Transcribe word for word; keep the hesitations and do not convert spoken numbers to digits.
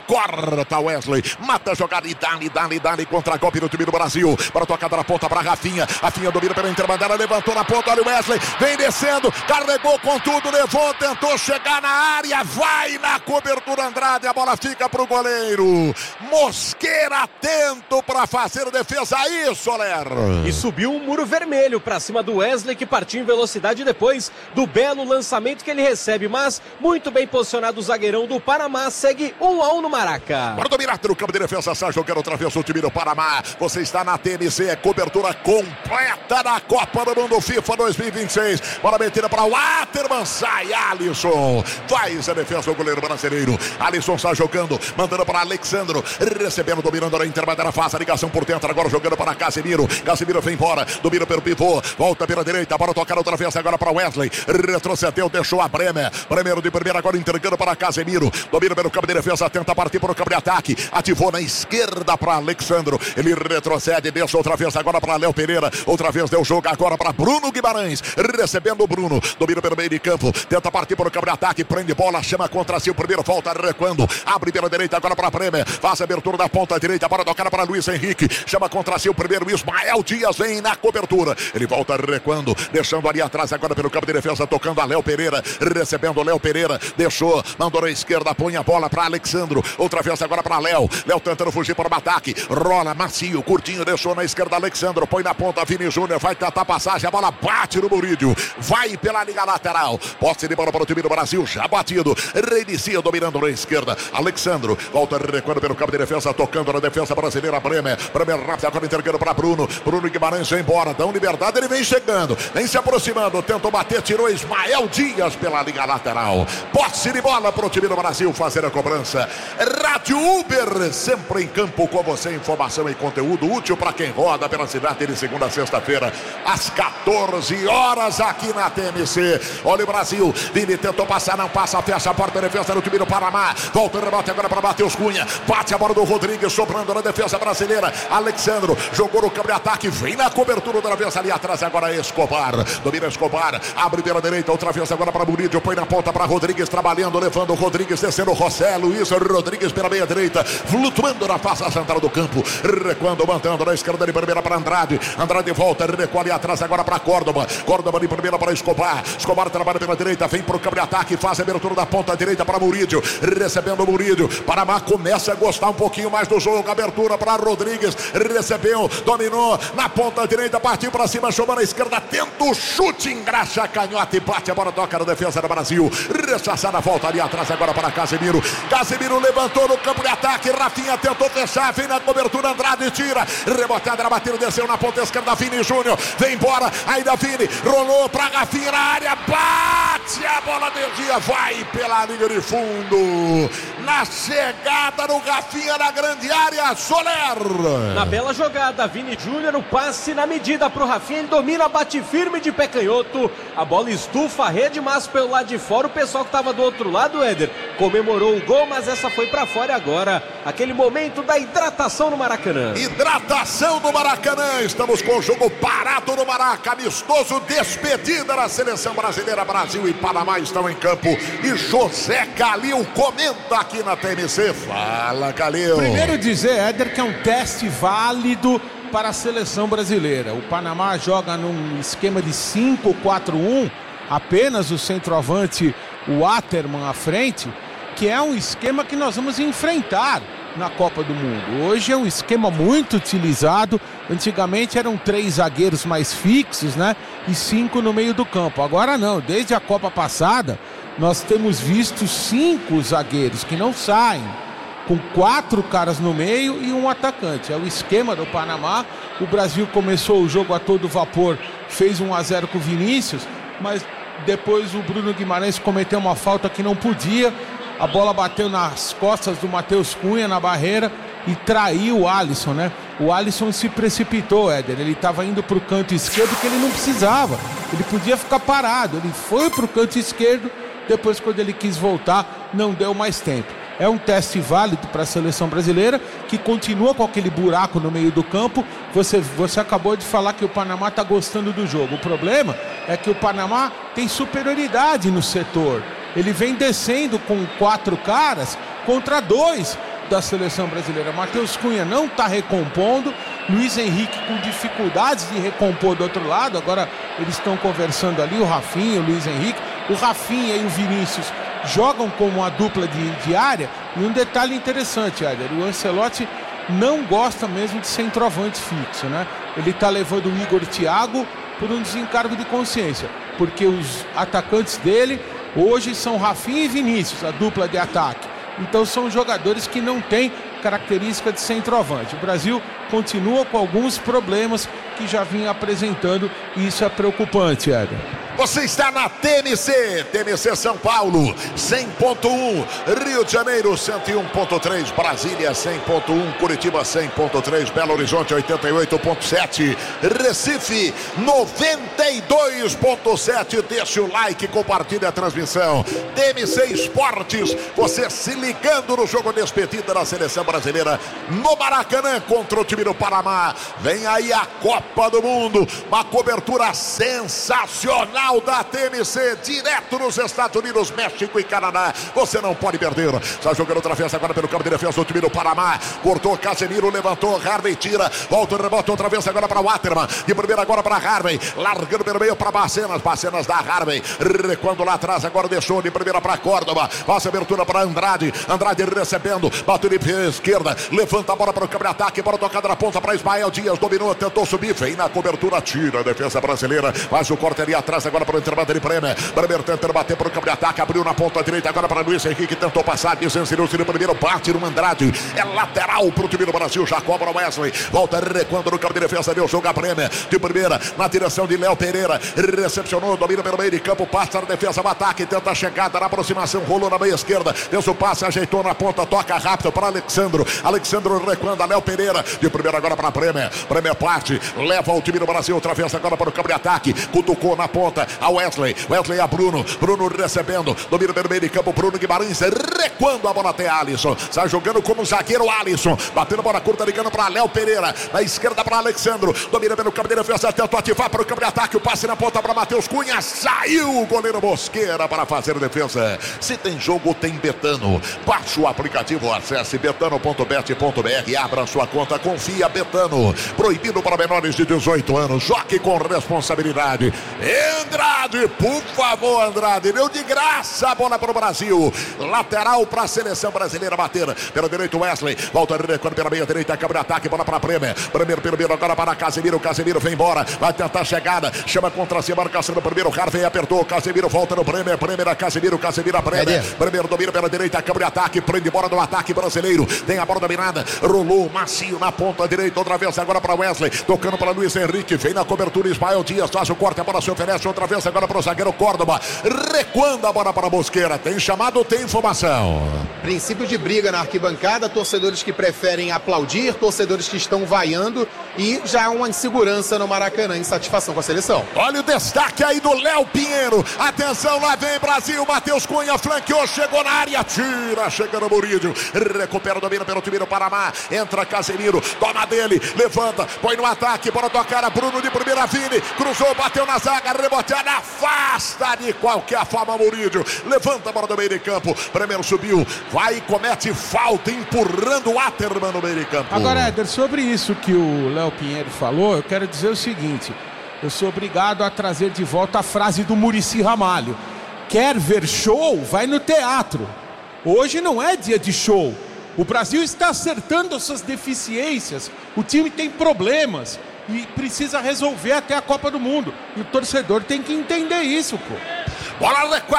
corta Wesley, mata a jogada e dá-lhe, dá-lhe, dá-lhe contra golpe no time do Brasil, para tocada na ponta para Rafinha, Rafinha domina pela interbandeira, levantou na ponta, olha o Wesley, vem descendo, carregou com tudo, levou, tentou chegar na área, vai na cobertura Andrade, a bola fica pro goleiro, Mosqueira atento para fazer a defesa aí, Soler. E subiu um muro vermelho para cima do Wesley, que partiu em velocidade depois do belo lançamento que ele recebe, mas muito bem posicionado o zagueirão do Panamá, segue um a um no Maraca. Para dominar no campo de defesa, sai jogando outra vez o time do Panamá, você está na T M C, é cobertura completa na Copa do Mundo FIFA dois mil e vinte e seis, bola metida para o Waterman, sai Alisson, faz a defesa o goleiro brasileiro, Alisson sai jogando, mandando para Alexandro, recebendo, dominando na interbandeira, faz a ligação por dentro, agora jogando para Casemiro, Casemiro vem embora, domina pelo pivô, volta pela direita, para tocar outra vez agora para Wesley, retrocedeu, deixou a Bremer, Bremer de primeira agora entregando para Casemiro, domina pelo campo de defesa, tenta partir para o campo de ataque, ativou na esquerda para Alexandro, ele retrocede, deixa outra vez agora para Léo Pereira, outra vez deu jogo agora para Bruno Guimarães, recebendo o Bruno, domina pelo meio de campo, tenta partir para o campo de ataque, prende bola, chama contra si o primeiro, volta recuando, abre pela direita agora para Bremer, faz a abertura da ponta direita, para tocar para Luiz Henrique, chama contra si o primeiro, Ismael Dias vem na cobertura, ele volta recuando, deixando ali atrás agora pelo campo de defesa, tocando a Léo Pereira, recebendo o Léo Pereira, deixou, mandou na esquerda, põe a bola para Alexandro, outra vez agora para Léo, Léo tentando fugir para o ataque, rola macio, curtinho, deixou na esquerda Alexandro, põe na ponta Vini Júnior, vai tentar passagem, a bola bate no Murídio, vai pela liga lateral, posse de bola para o time do Brasil, já batido, reinicia dominando na esquerda, Alexandro, volta recuando pelo campo de defesa, tocando na defesa brasileira, Bremer, Bremer rápido agora entregando para Bruno, Bruno Guimarães vai embora, dão liberdade, ele vem chegando, vem se aproximando, tentou bater, tirou Ismael Dias pela liga lateral, posse de bola para o time do Brasil fazer a cobrança, Rádio Uber, sempre em campo com você, informação e conteúdo útil para quem roda pela cidade de segunda a sexta-feira, às quatorze horas aqui na T M C, olha o Brasil, Vini tentou passar, não passa, fecha a porta, defesa do time do Panamá, volta o rebote agora para Matheus Cunha, bate a bola do Rodrigues, sobrando na defesa brasileira, Alexandro, jogou no campo de ataque, vem na cobertura outra vez ali atrás, agora Escobar, domina Escobar, abre pela direita, outra vez agora para Murídio, põe na ponta para Rodrigues, trabalhando, levando o Rodrigues, descendo o José Luiz Rodrigues pela meia direita, flutuando na face central do campo, recuando, mantendo na esquerda de primeira para Andrade, Andrade volta, recua ali atrás agora para Córdoba, Córdoba de primeira para Escobar, Escobar trabalha pela direita, vem para o campo de ataque, faz a abertura da ponta direita para Murídio, recebendo o Murídio, Panamá começa a gostar um pouquinho mais do jogo, abertura para Rodrigues, recebeu, dominou, na ponta direita, partiu para cima, chamou na esquerda, tenta o chute, engraxa a canhota e bate a bola, toca na defesa do Brasil, rechaçada, volta ali atrás agora para Casemiro, Casemiro levantou no campo de ataque, Rafinha tentou fechar, vem na cobertura, Andrade tira, rebotada, bateu, desceu na ponta esquerda, Vini Júnior, vem embora, ainda Vini, rolou para Rafinha na área, bate a bola, desvia, vai pela linha de fundo, na chegada do Rafinha na grande área, Soler. Na bela jogada, Vini Júnior, o passe na medida pro Rafinha, ele domina, bate firme de pé canhoto, a bola estufa a rede, mas pelo lado de fora, o pessoal que tava do outro lado, Éder, comemorou o gol, mas essa foi pra fora agora, aquele momento da hidratação no Maracanã. Hidratação no Maracanã, estamos com o jogo parado no Maraca, amistoso, despedida da seleção brasileira, Brasil e Panamá estão em campo, e José Calil comenta aqui na T M C, fala Calil. Primeiro dizer, Éder, que é um teste válido para a seleção brasileira, o Panamá joga num esquema de cinco quatro um, apenas o centroavante, o Waterman à frente, que é um esquema que nós vamos enfrentar na Copa do Mundo. Hoje é um esquema muito utilizado, antigamente eram três zagueiros mais fixos, né, e cinco no meio do campo, agora não, desde a Copa passada nós temos visto cinco zagueiros que não saem, com quatro caras no meio e um atacante, é o esquema do Panamá. O Brasil começou o jogo a todo vapor, fez um a zero com o Vinícius, mas depois o Bruno Guimarães cometeu uma falta que não podia, a bola bateu nas costas do Matheus Cunha na barreira e traiu o Alisson, né? O Alisson se precipitou, Éder, ele estava indo para o canto esquerdo que ele não precisava, ele podia ficar parado, ele foi para o canto esquerdo, depois quando ele quis voltar não deu mais tempo. É um teste válido para a seleção brasileira, que continua com aquele buraco no meio do campo. Você, você acabou de falar que o Panamá está gostando do jogo. O problema é que o Panamá tem superioridade no setor. Ele vem descendo com quatro caras contra dois. da seleção brasileira. Matheus Cunha não está recompondo, Luiz Henrique com dificuldades de recompor do outro lado. Agora eles estão conversando ali, o Rafinha, o Luiz Henrique. O Rafinha e o Vinícius jogam como uma dupla de, de área. E um detalhe interessante, Éder, o Ancelotti não gosta mesmo de centroavante fixo, né? Ele está levando o Igor Thiago por um desencargo de consciência, porque os atacantes dele hoje são Rafinha e Vinícius, a dupla de ataque. Então são jogadores que não têm característica de centroavante. O Brasil continua com alguns problemas que já vinha apresentando e isso é preocupante, Éder. Você está na T M C, T M C São Paulo, cem ponto um, Rio de Janeiro, cento e um ponto três, Brasília, cem ponto um, Curitiba, cem ponto três, Belo Horizonte, oitenta e oito ponto sete, Recife, noventa e dois ponto sete. Deixa o like, compartilha a transmissão. T M C Esportes, você se ligando no jogo despedida da seleção brasileira no Maracanã contra o time do Panamá. Vem aí a Copa do Mundo, uma cobertura sensacional da T M C, direto nos Estados Unidos, México e Canadá. Você não pode perder. Está jogando outra vez agora pelo campo de defesa o time do Panamá. Cortou Casemiro, levantou, Harvey tira, volta o rebote outra vez agora para o Waterman. De primeira agora para Harvey, largando pelo meio para Bacenas, Bacenas da Harvey, recuando lá atrás, agora deixou de primeira para Córdoba, passa a abertura para Andrade, Andrade recebendo, bateu de pé esquerda, levanta a bola para o campo de ataque, para tocada na ponta para Ismael Dias, dominou, tentou subir, vem na cobertura, tira a defesa brasileira, faz o corte ali atrás agora para o intervalo de Bremer. Bremer tentando bater para o campo de ataque, abriu na ponta direita agora para Luiz Henrique, tentou passar, desensinou-se no primeiro, bate no Andrade, é lateral para o time do Brasil, já cobra o Wesley, volta recuando no campo de defesa, deu jogo a Bremer, de primeira, na direção de Léo Pereira, recepcionou, domina pelo meio de campo, passa na defesa, o ataque, tenta a chegada na aproximação, rolou na meia esquerda, deu o passe, ajeitou na ponta, toca rápido para Alexandro, Alexandro recuando, Léo Pereira, de primeira agora para Bremer, Bremer parte, leva o time do Brasil, outra vez agora para o campo de ataque, cutucou na ponta, a Wesley, Wesley a Bruno, Bruno recebendo, domina pelo meio de campo, Bruno Guimarães recuando a bola até Alisson, sai jogando como zagueiro Alisson, batendo bola curta, ligando para Léo Pereira, na esquerda para Alexandro, domina pelo campo de defesa, tentou ativar para o campo de ataque, o passe na ponta para Matheus Cunha, saiu o goleiro Mosqueira para fazer defesa. Se tem jogo, tem Betano, baixe o aplicativo, acesse betano ponto bet ponto br e abra sua conta, confia. Betano, proibido para menores de dezoito anos, jogue com responsabilidade. Andrade, por favor, Andrade, deu de graça a bola para o Brasil, lateral para a seleção brasileira bater, pelo direito Wesley, volta recuando pela meia direita, câmara de ataque, bola para Bremer, Bremer pelo meio agora para Casemiro, Casemiro vem embora, vai tentar a chegada, chama contra si, marcação no primeiro, Harvey apertou, Casemiro volta no Bremer, Bremer a Casemiro, Casemiro a Bremer, Bremer domina pela direita, câmara de ataque, prende bola do ataque brasileiro, tem a bola dominada, rolou macio na ponta direita, outra vez agora para Wesley, tocando para Luiz Henrique, vem na cobertura Ismael Dias, faz o corte, a bola se oferece outra vez agora para o zagueiro Córdoba, recuando a bola para a Mosqueira, tem chamado, tem informação. Princípio de briga na arquibancada, torcedores que preferem aplaudir, torcedores que estão vaiando e já uma insegurança no Maracanã, insatisfação com a seleção. Olha o destaque aí do Léo Pinheiro, atenção, lá vem Brasil, Matheus Cunha flanqueou, chegou na área, tira, chega no Murídio, recupera o domínio pelo time do Panamá, entra Casemiro, toma dele, levanta, põe no ataque, bora tocar a Bruno de primeira, Vini, cruzou, bateu na zaga, reboteada, afasta de qualquer forma Murídio, levanta a bola do meio de campo, primeiro subiu, vai e comete falta, empurrando o Waterman no meio de campo. Agora, Éder, sobre isso que o Léo Pinheiro falou, eu quero dizer o seguinte, eu sou obrigado a trazer de volta a frase do Muricy Ramalho, quer ver show, vai no teatro, hoje não é dia de show, o Brasil está acertando suas deficiências, o time tem problemas e precisa resolver até a Copa do Mundo, e o torcedor tem que entender isso, pô. Bola